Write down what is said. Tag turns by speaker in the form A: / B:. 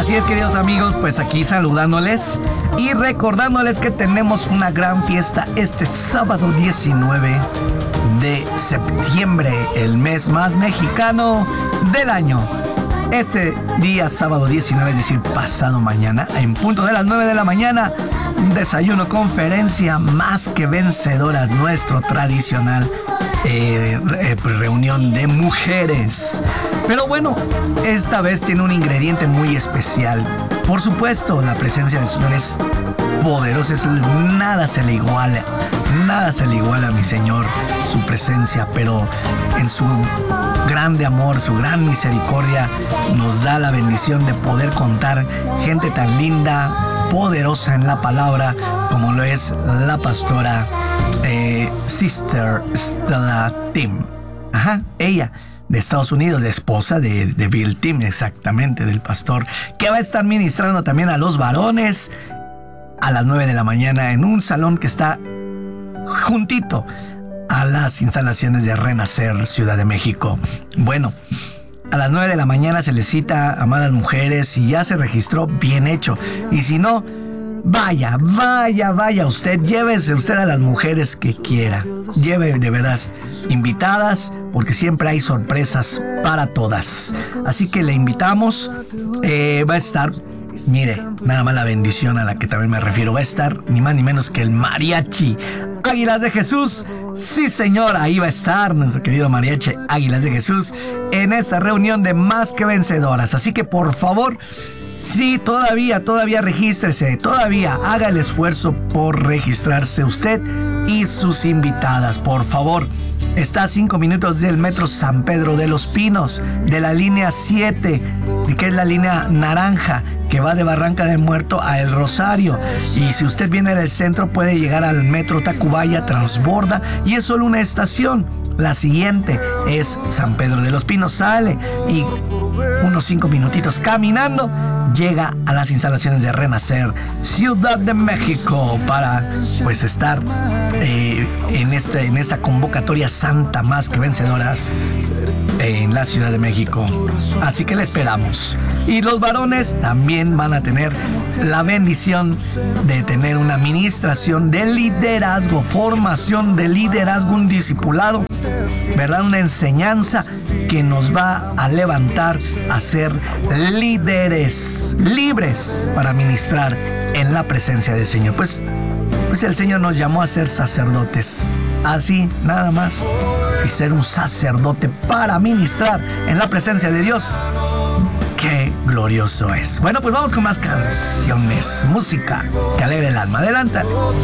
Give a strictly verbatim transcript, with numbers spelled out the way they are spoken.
A: Así es, queridos amigos, pues aquí saludándoles y recordándoles que tenemos una gran fiesta este sábado diecinueve de septiembre, el mes más mexicano del año. Este día, sábado diecinueve, es decir, pasado mañana, en punto de las nueve de la mañana, desayuno, conferencia más que vencedoras, nuestro tradicional eh, eh, reunión de mujeres. Pero bueno, esta vez tiene un ingrediente muy especial. Por supuesto, la presencia del Señor es poderosa, es, nada se le iguala, nada se le iguala a mi Señor, su presencia, pero en su grande amor, su gran misericordia, nos da la bendición de poder contar gente tan linda, poderosa en la palabra, como lo es la pastora eh, Sister Stella Tim. Ajá, ella, de Estados Unidos, la esposa de, de Bill Tim, exactamente, del pastor, que va a estar ministrando también a los varones a las nueve de la mañana en un salón que está juntito a las instalaciones de Renacer, Ciudad de México. Bueno, a las nueve de la mañana se les cita, amadas mujeres, si ya se registró, bien hecho. Y si no, vaya, vaya, vaya usted, llévese usted a las mujeres que quiera. Lleve de verdad invitadas, porque siempre hay sorpresas para todas. Así que le invitamos, eh, va a estar... Mire, nada más la bendición a la que también me refiero. Va a estar ni más ni menos que el mariachi Águilas de Jesús. Sí, señor, ahí va a estar nuestro querido mariachi Águilas de Jesús en esa reunión de Más que Vencedoras. Así que por favor, sí, todavía, todavía regístrese, todavía haga el esfuerzo por registrarse usted y sus invitadas, por favor. Está a cinco minutos del metro San Pedro de los Pinos, de la línea siete, que es la línea naranja, que va de Barranca del Muerto a El Rosario. Y si usted viene del centro, puede llegar al metro Tacubaya, transborda, y es solo una estación. La siguiente es San Pedro de los Pinos, sale y unos cinco minutitos caminando llega a las instalaciones de Renacer, Ciudad de México, para pues estar eh, en, este, en esta convocatoria santa Más que Vencedoras en la Ciudad de México. Así que le esperamos. Y los varones también van a tener la bendición de tener una administración de liderazgo, formación de liderazgo, un discipulado, ¿verdad? Una enseñanza que nos va a levantar a ser líderes, libres para ministrar en la presencia del Señor. Pues, pues el Señor nos llamó a ser sacerdotes, así nada más, y ser un sacerdote para ministrar en la presencia de Dios. ¡Qué glorioso es! Bueno, pues vamos con más canciones, música que alegre el alma. Adelante.